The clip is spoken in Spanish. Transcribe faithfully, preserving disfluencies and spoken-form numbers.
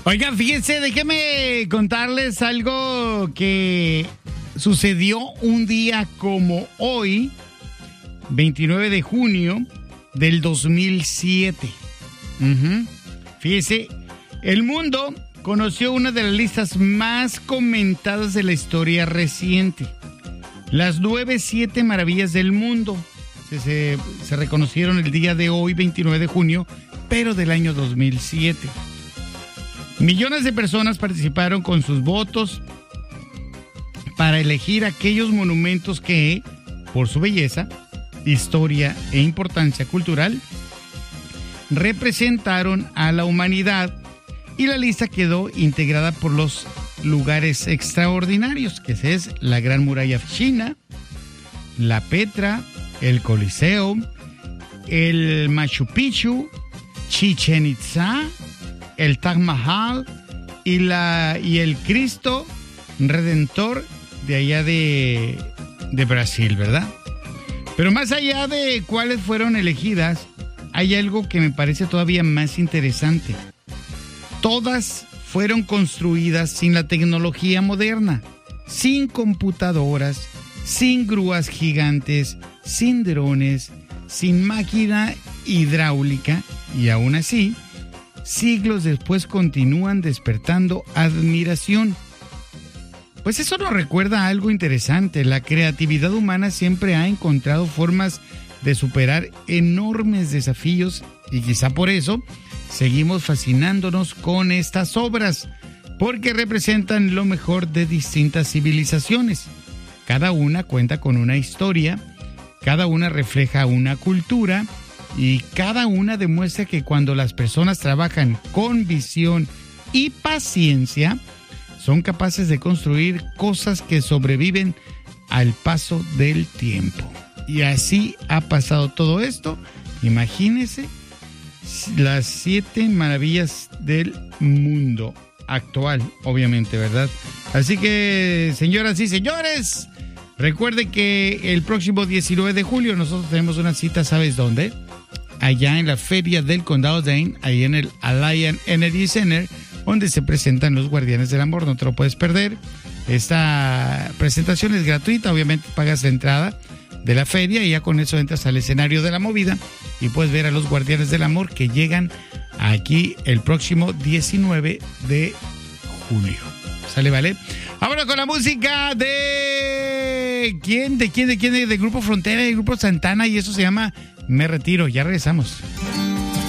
Oigan, fíjense, déjenme contarles algo que sucedió un día como hoy, veintinueve de junio del dos mil siete. Uh-huh. Fíjense, el mundo conoció una de las listas más comentadas de la historia reciente. Las nueve, siete maravillas del mundo. Se, se, se reconocieron el día de hoy, veintinueve de junio, pero del año dos mil siete. Millones de personas participaron con sus votos para elegir aquellos monumentos que, por su belleza, historia e importancia cultural, representaron a la humanidad, y la lista quedó integrada por los lugares extraordinarios, que es la Gran Muralla China, la Petra, el Coliseo, el Machu Picchu, Chichén Itzá, el Taj Mahal y, la, y el Cristo Redentor de allá de, de Brasil, ¿verdad? Pero más allá de cuáles fueron elegidas, hay algo que me parece todavía más interesante. Todas fueron construidas sin la tecnología moderna, sin computadoras, sin grúas gigantes, sin drones, sin máquina hidráulica, y aún así, siglos después continúan despertando admiración. Pues eso nos recuerda a algo interesante. La creatividad humana siempre ha encontrado formas de superar enormes desafíos, y quizá por eso seguimos fascinándonos con estas obras, porque representan lo mejor de distintas civilizaciones. Cada una cuenta con una historia, cada una refleja una cultura, y cada una demuestra que cuando las personas trabajan con visión y paciencia, son capaces de construir cosas que sobreviven al paso del tiempo. Y así ha pasado todo esto. Imagínense las siete maravillas del mundo actual, obviamente, ¿verdad? Así que, señoras y señores, recuerden que el próximo diecinueve de julio nosotros tenemos una cita, ¿sabes dónde? Allá en la Feria del Condado Dane, ahí en el Alliant Energy Center, donde se presentan los Guardianes del Amor. No te lo puedes perder. Esta presentación es gratuita, obviamente pagas la entrada de la feria y ya con eso entras al escenario de la movida y puedes ver a los Guardianes del Amor que llegan aquí el próximo diecinueve de julio. ¿Sale, vale? Vámonos con la música de... ¿Quién? ¿De quién? ¿De quién? De Grupo Frontera y Grupo Santana, y eso se llama Me Retiro. Ya regresamos.